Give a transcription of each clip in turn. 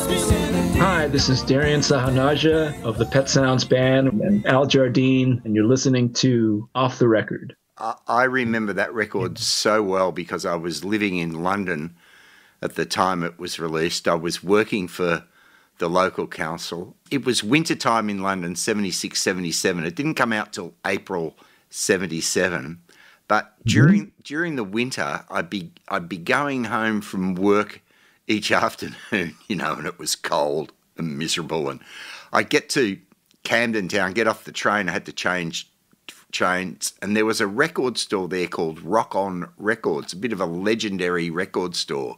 Hi, this is Darian Sahanaja of the Pet Sounds Band and Al Jardine, and you're listening to Off the Record. I remember that record so well because I was living in London at the time it was released. I was working for the local council. It was wintertime in London, 76, 77. It didn't come out till April 77. But during the winter, I'd be going home from work each afternoon, and it was cold and miserable. And I'd get to Camden Town, get off the train. I had to change trains, and there was a record store there called Rock On Records, a bit of a legendary record store.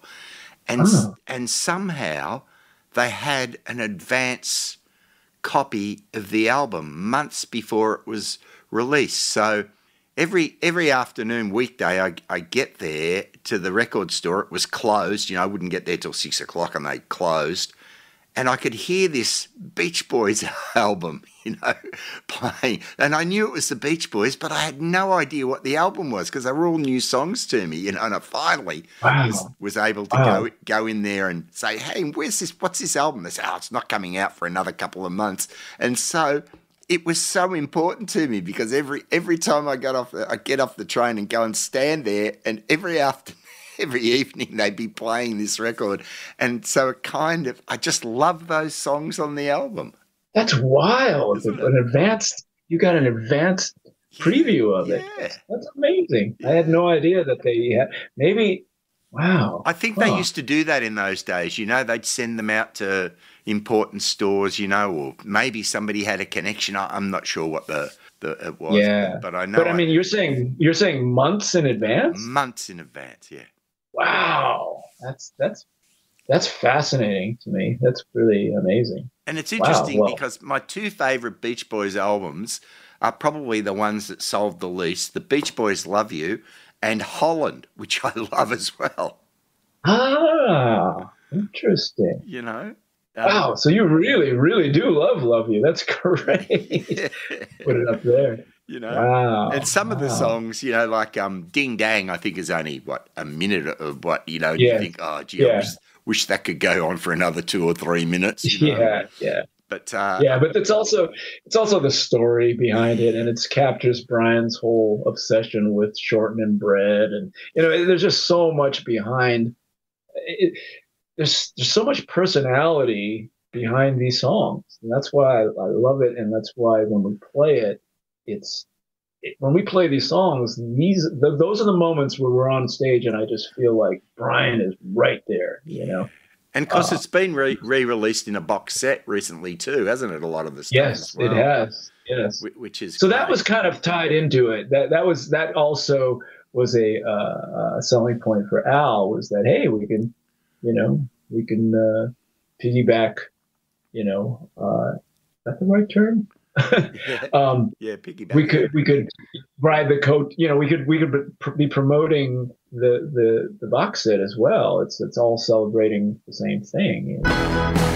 And somehow they had an advance copy of the album months before it was released. So every afternoon, weekday, I get there to the record store. It was closed. I wouldn't get there till 6 o'clock, and they closed. And I could hear this Beach Boys album, playing. And I knew it was the Beach Boys, but I had no idea what the album was because they were all new songs to me, And I finally was able to go in there and say, hey, what's this album? They said, it's not coming out for another couple of months. And so it was so important to me because every time I get off the train and go and stand there, and every evening they'd be playing this record. And so I just love those songs on the album. That's wild. You got an advanced preview of it. That's amazing. I had no idea that they had, maybe, wow. I think they used to do that in those days. They'd send them out to important stores, or maybe somebody had a connection. I'm not sure what it was. Yeah. But I know. But you're saying months in advance? Months in advance, yeah. Wow, that's fascinating to me. That's really amazing. And it's interesting because my two favorite Beach Boys albums are probably the ones that sold the least: The Beach Boys' "Love You" and "Holland," which I love as well. Ah, interesting. Wow, so you really, really do love You. That's great. Put it up there. Wow. And some of the songs, like Ding Dang, I think is only a minute of what, you think, I wish that could go on for another 2 or 3 minutes. Yeah. But but it's also the story behind it, and it captures Brian's whole obsession with shortening bread, and there's just so much behind it. There's so much personality behind these songs, and that's why I love it, and that's why when we play it, when we play these songs, those are the moments where we're on stage and I just feel like Brian is right there, And because it's been re-released in a box set recently too, hasn't it? A lot of the stuff. Yes, it has. Yes, which is so great. That was kind of tied into it. That also was a selling point for Al, was that, hey, we can piggyback. Is that the right term? Piggyback. We could ride the coat. We could be promoting the box set as well. It's all celebrating the same thing.